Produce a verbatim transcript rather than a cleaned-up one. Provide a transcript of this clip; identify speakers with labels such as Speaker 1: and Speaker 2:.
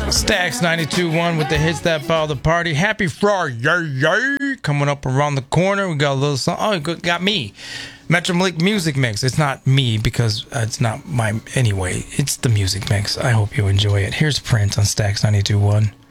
Speaker 1: Stax ninety-two point one with the hits that follow the party. Happy Friday. Coming up around the corner. We got a little song. Oh, you got me. Metro Malik Music Mix. It's not me because it's not my... Anyway, it's the music mix. I hope you enjoy it. Here's Prince on Stax ninety-two point one.